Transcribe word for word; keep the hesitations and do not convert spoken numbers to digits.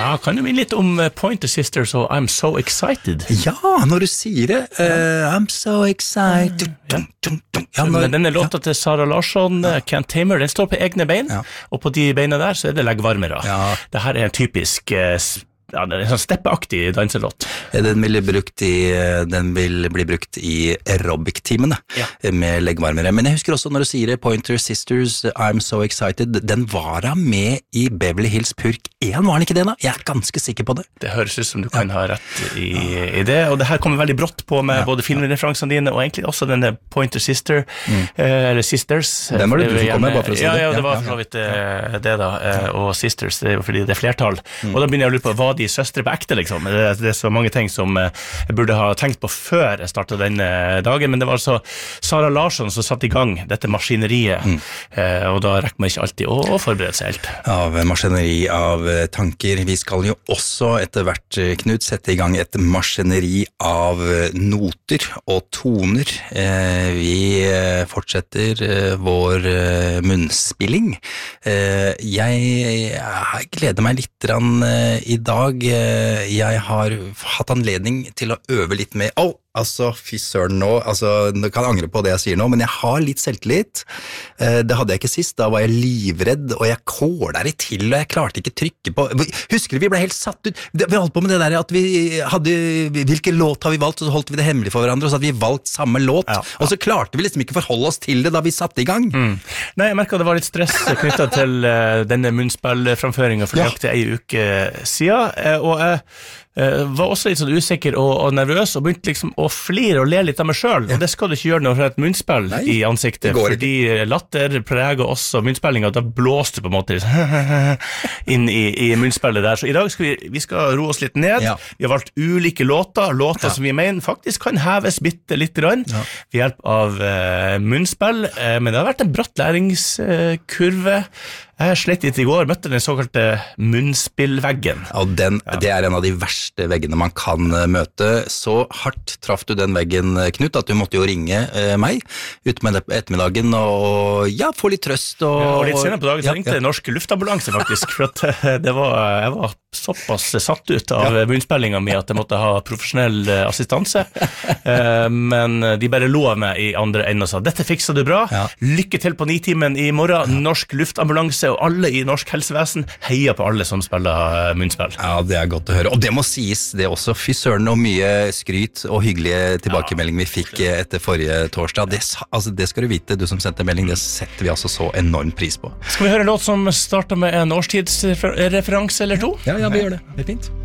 Ja, kan du minne litt om Pointer Sisters og I'm So Excited? Ja, når du sier det. Uh, I'm so excited. Ja. Ja, når, denne låta ja. til Sara Larsson, ja. Can't Tame Her, den står på egne bein, ja. og på de beina der så er det leggvarmere. Ja. Det her er en typisk... Uh, Ja, det er en sånn steppeaktig danselåt. Den vil, brukt i, den vil bli brukt i aerobic-timene ja. med leggvarmere. Men jeg husker også når du sier det, Pointer Sisters, I'm So Excited, den var da med i Beverly Hills Purk én, var den ikke det da? Jeg er ganske sikker på det. Det høres ut som du kan ja. ha rett i, i det, og det her kommer veldig brått på med ja. både filmreferansene dine, og egentlig også denne Pointer Sister, mm. eller Sisters. Den var det du som kom med, bare for å si ja, det. Ja, det var for så vidt det, det da, og Sisters, det er jo fordi det er flertall. Mm. Og da begynner jeg å lure på hva de søstre på ekte, liksom. Det, det er så mange ting som jeg burde ha tenkt på før jeg startet denne dagen, men det var altså Sara Larsson som satte i gang dette maskineriet, mm. eh, og da rekker man ikke alltid å, å forberede seg helt. Av maskineri av tanker. Vi skal jo også etter hvert, Knut, sette i gang et maskineri av noter og toner. Eh, vi fortsetter eh, vår eh, munnspilling. Eh, jeg, jeg gleder meg litt rann, eh, i dag. Jeg har hatt anledning til å øve litt med, oh, altså, fy søren nå, altså, nå kan jeg angre på det jeg sier nå, men jeg har litt selvtillit. Det hadde jeg ikke sist, da var jeg livredd, og jeg kåler det til, og jeg klarte ikke trykke på. Husker du, vi ble helt satt ut, vi holdt på med det der at vi hadde, hvilken låt har vi valgt, og så holdt vi det hemmelig for hverandre, og så hadde vi valgt samme låt, ja, ja. og så klarte vi liksom ikke forholde oss til det da vi satte i gang. Mm. Nei, jeg merket at det var litt stress knyttet til uh, denne munnspillframføringen for ja. nøyaktig en uke siden, uh, og jeg uh, var også litt sånn usikker og, og nervøs, og begynte liksom å flire og le litt av meg selv, ja. og det skal du ikke gjøre når du har et munnspill Nei, i ansiktet, fordi latter preger også munnspillinga, da blåste du på en måte inn i, i munnspillet der. Så i dag skal vi, vi skal roe oss litt ned, ja. vi har valgt ulike låter, låter ja. som vi mener faktisk kan heves bitte litt grann, ja. ved hjelp av uh, munnspill, uh, men det har vært en bratt læringskurve. Jeg slet litt i går, møtte den såkalte munnspillveggen. Ja, den, ja. Det er en av de verste veggene man kan møte. Så hardt traff du den veggen, Knut, at du måtte jo ringe eh, meg ut med ettermiddagen og ja, få litt trøst. Og, ja, og litt senere på dagen så ringte ja, ja. Norsk Luftambulanse faktisk, for at det var, jeg var såpass satt ut av ja. munnspillinga mi at jeg måtte ha profesjonell assistanse. eh, men de bare lå meg i andre enden og sa, dette fikser du bra, ja. lykke til på nitimen i morgen, ja. Norsk Luftambulanse, og alle i norsk helsevesen heier på alle som spiller munnspill. Ja, det er godt å høre. Og det må sies, det er også fy søren og mye skryt og hyggelige tilbakemelding vi fikk etter forrige torsdag. Det, altså, det skal du vite, du som sendte melding, det setter vi altså så enorm pris på. Skal vi høre en låt som starter med en årstidsreferanse eller to? Ja, ja, vi gjør det. Det er fint.